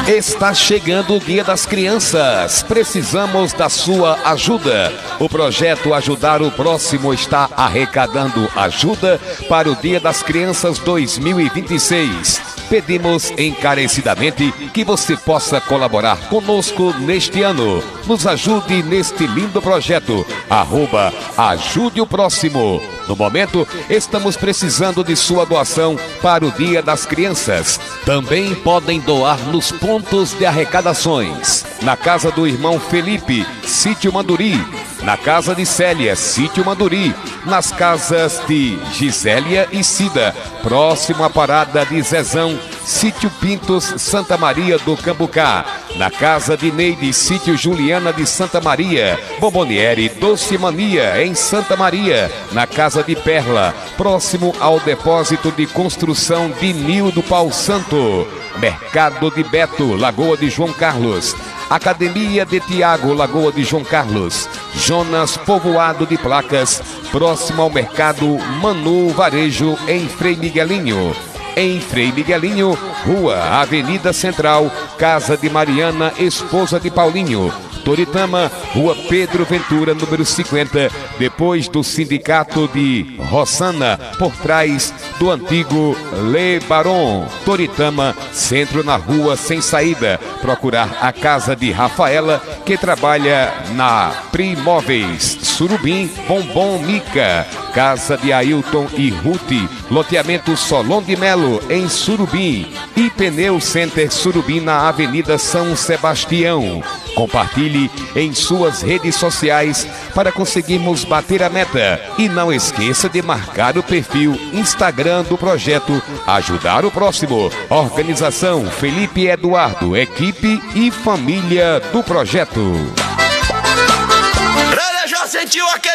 Está chegando o Dia das Crianças. Precisamos da sua ajuda. O projeto Ajudar o Próximo está arrecadando ajuda para o Dia das Crianças 2026. Pedimos encarecidamente que você possa colaborar conosco neste ano. Nos ajude neste lindo projeto. @Ajude o Próximo. No momento, estamos precisando de sua doação para o Dia das Crianças. Também podem doar nos pontos de arrecadações. Na casa do irmão Felipe, Sítio Manduri. Na casa de Célia, Sítio Manduri. Nas casas de Gisélia e Cida, próximo à parada de Zezão, Sítio Pintos, Santa Maria do Cambucá. Na casa de Neide, Sítio Juliana de Santa Maria. Bomboniere Doce Mania, em Santa Maria. Na casa de Perla, próximo ao depósito de construção de Nildo Pau Santo. Mercado de Beto, Lagoa de João Carlos. Academia de Tiago, Lagoa de João Carlos. Jonas Povoado de Placas, próximo ao Mercado Manu Varejo, em Frei Miguelinho. Em Frei Miguelinho, Rua Avenida Central, Casa de Mariana, esposa de Paulinho. Toritama, Rua Pedro Ventura, número 50, depois do Sindicato de Rossana, por trás do antigo Le Baron. Toritama, centro na Rua Sem Saída. Procurar a casa de Rafaela, que trabalha na Primóveis. Surubim, Bombom Mica. Casa de Ailton e Ruth, loteamento Solon de Melo, em Surubim. E Pneu Center Surubim, na Avenida São Sebastião. Compartilhe em suas redes sociais para conseguirmos bater a meta. E não esqueça de marcar o perfil Instagram do projeto Ajudar o Próximo. Organização Felipe Eduardo, equipe e família do projeto. Já sentiu aquele